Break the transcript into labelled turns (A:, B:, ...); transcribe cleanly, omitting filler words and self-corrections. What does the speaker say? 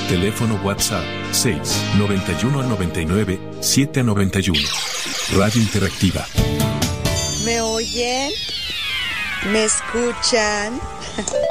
A: Teléfono WhatsApp 6 91 99 7 91. Radio Interactiva.
B: ¿Me oyen? ¿Me escuchan?